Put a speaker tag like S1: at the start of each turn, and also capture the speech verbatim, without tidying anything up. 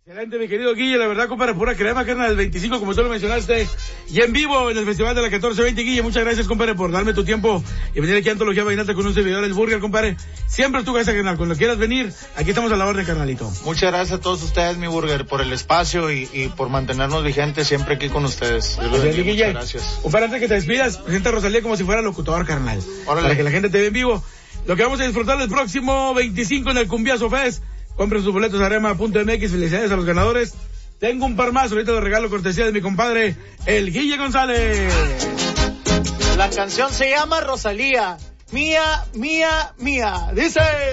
S1: Excelente, mi querido Guille, la verdad, compadre, pura crema, carnal, del veinticinco, como tú lo mencionaste, y en vivo en el Festival de la catorce veinte, Guille, muchas gracias, compadre, por darme tu tiempo y venir aquí a Antología Vallenata con un servidor, el Burger, compadre. Siempre tu casa, carnal, cuando quieras venir, aquí estamos a la orden, carnalito.
S2: Muchas gracias a todos ustedes, mi Burger, por el espacio y, y por mantenernos vigentes siempre aquí con ustedes. Yo los bendiga, muchas gracias.
S1: Compadre, antes que te despidas, presenta a Rosalía como si fuera locutor, carnal.
S2: Órale.
S1: Para que la gente te vea en vivo. Lo que vamos a disfrutar el próximo veinticinco en el Cumbiazo Fest. Compren sus boletos a arema punto m x. Felicidades a los ganadores. Tengo un par más, ahorita de regalo cortesía de mi compadre, el Guille González.
S2: La canción se llama Rosalía. Mía, mía, mía. Dice...